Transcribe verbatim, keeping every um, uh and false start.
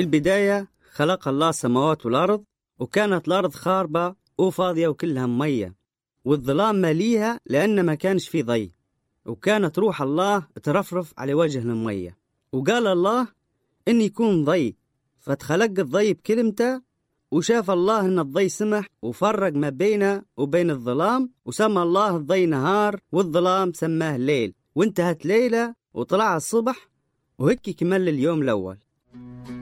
في البداية خلق الله السماوات والأرض، وكانت الأرض خاربة وفاضية وكلها مية، والظلام ماليها لأن ما كانش في ضي، وكانت روح الله ترفرف على وجه المية. وقال الله إن يكون ضي، فتخلق الضي بكلمته، وشاف الله إن الضي سمح وفرق ما بينه وبين الظلام، وسمى الله الضي نهار والظلام سماه ليل. وانتهت ليلة وطلع الصبح، وهيك كمل اليوم الأول.